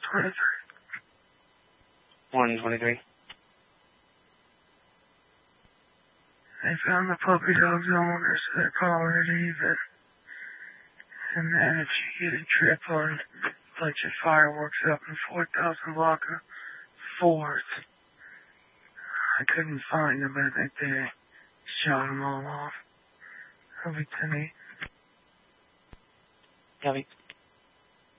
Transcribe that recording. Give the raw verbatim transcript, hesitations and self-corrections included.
twenty-three. one twenty-three. They found the puppy dog's owners so they're calling it even. And then if you get a trip on a bunch of fireworks up in four thousand block of fourth. I couldn't find them, but I think they shot them all off. Over to me. Copy.